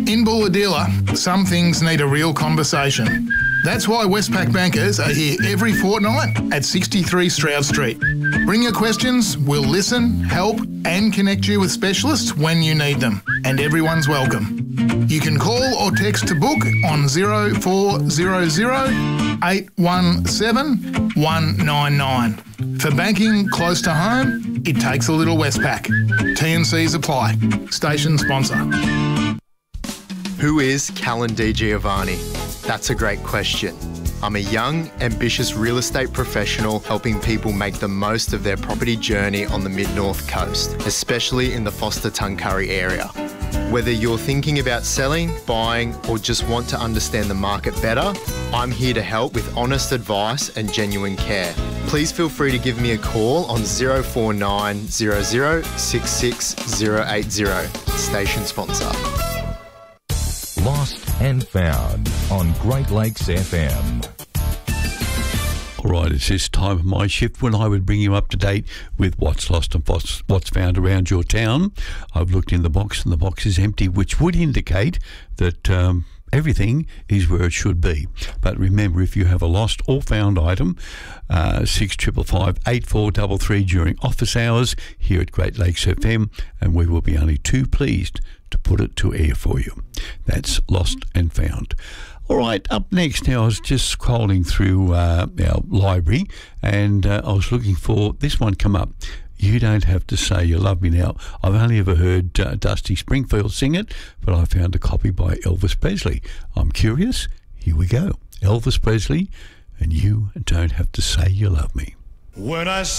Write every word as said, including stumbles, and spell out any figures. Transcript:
In Bulahdelah, some things need a real conversation. That's why Westpac bankers are here every fortnight at sixty-three Stroud Street. Bring your questions, we'll listen, help and connect you with specialists when you need them. And everyone's welcome. You can call or text to book on zero four zero zero eight one seven one nine nine. For banking close to home, it takes a little Westpac. T and Cs apply. Station sponsor. Who is Callan Di Giovanni? That's a great question. I'm a young, ambitious real estate professional helping people make the most of their property journey on the Mid-North Coast, especially in the Forster-Tuncurry area. Whether you're thinking about selling, buying, or just want to understand the market better, I'm here to help with honest advice and genuine care. Please feel free to give me a call on zero four nine zero zero six six zero eight zero. Station sponsor. Lost and Found on Great Lakes F M. All right, it's this time of my shift when I would bring you up to date with what's lost and what's, what's found around your town. I've looked in the box and the box is empty, which would indicate that um, everything is where it should be. But remember, if you have a lost or found item, uh, six five five eight four three three during office hours here at Great Lakes F M, and we will be only too pleased to put it to air for you. That's lost and found. All right, up next now, I was just scrolling through uh, our library and uh, I was looking for this one come up. You Don't Have to Say You Love Me. Now, I've only ever heard uh, Dusty Springfield sing it, but I found a copy by Elvis Presley. I'm curious. Here we go. Elvis Presley, and You Don't Have to Say You Love Me. When I